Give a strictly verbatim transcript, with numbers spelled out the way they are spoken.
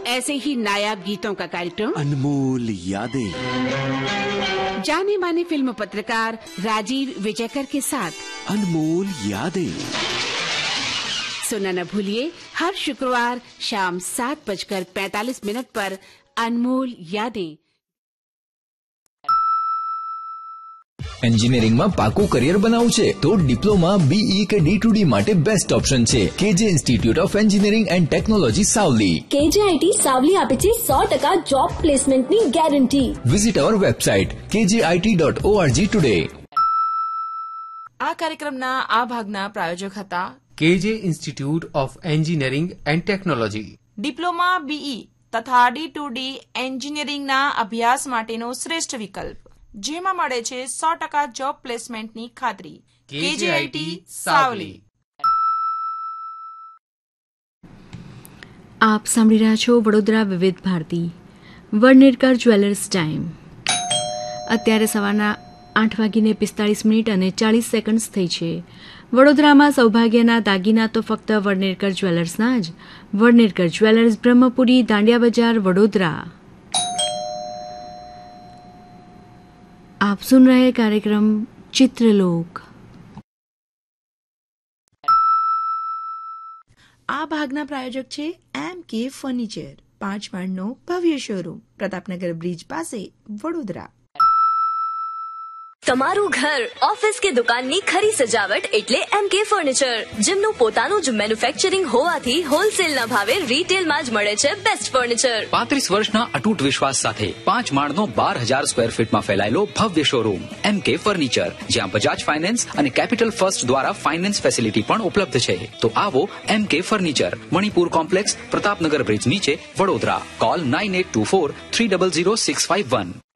ऐसे ही नायाब गीतों का कार्यक्रम अनमोल यादें, जाने माने फिल्म पत्रकार राजीव विजयकर के साथ अनमोल यादें सुनना न भूलिए हर शुक्रवार शाम सात बजकर पैंतालीस मिनट पर अनमोल यादें। એન્જિનિયરિંગમાં પાકું કરિયર બનાવવું છે તો ડિપ્લોમા બીઈ કે ડી ટુ ડી માટે બેસ્ટ ઓપ્શન છે કેજે institute of engineering and technology Savli. કેજેઆઈટી Savli આપે છે સો ટકા જોબ પ્લેસમેન્ટની ગેરંટી। વિઝિટ અવર વેબસાઇટ કેજેઆઈટી ડોટ ઓઆરજી ટુડે। આ કાર્યક્રમના આ ભાગના પ્રાયોજક હતા કેજે institute of engineering and technology. Diploma BE તથા ડી ટુ ડી એન્જિનિયરિંગના અભ્યાસ માટેનો શ્રેષ્ઠ વિકલ્પ, જેમાં મળે છે સો ટકા જોબ પ્લેસમેન્ટની ખાતરી। કેજેઆઈટી સાવલી। આપ સાંભળી રહ્યા છો વડોદરા વિવિધ ભારતી વડનેરકર જ્વેલર્સ ટાઈમ। અત્યારે સવારના આઠ વાગીને પિસ્તાળીસ મિનિટ અને ચાલીસ સેકન્ડ થઈ છે। વડોદરામાં સૌભાગ્યના દાગીના તો ફક્ત વડનેરકર જ્વેલર્સના જ। વડનેરકર જ્વેલર્સ, બ્રહ્મપુરી, દાંડિયા બજાર, વડોદરા। आप सुन रहे कार्यक्रम चित्रलोक। આ ભાગના પ્રાયોજક છે એમ કે ફર્નિચર, પાંચ માળનો ભવ્ય શોરૂમ, પ્રતાપનગર બ્રિજ પાસે, વડોદરા। તમારું ઘર, ઓફિસ કે દુકાનની ખરી સજાવટ એટલે એમ કે ફર્નિચર, જેમનું પોતાનું જ મેન્યુફેક્ચરિંગ હોવાથી હોલસેલના ભાવે રિટેલમાં જ મળે છે બેસ્ટ ફર્નિચર। પાંત્રીસ વર્ષના અતૂટ વિશ્વાસ સાથે પાંચ માળનો બાર હજાર સ્ક્વેર ફીટમાં ફેલાયેલો ભવ્ય શોરૂમ એમ કે ફર્નિચર, જ્યાં બજાજ ફાઇનાન્સ અને કેપિટલ ફર્સ્ટ દ્વારા ફાઇનાન્સ ફેસિલિટી પણ ઉપલબ્ધ છે। તો આવો એમ કે furniture, Manipur complex, Pratapnagar bridge નીચે, Vadodara. Call nine eight two four three double zero six five one.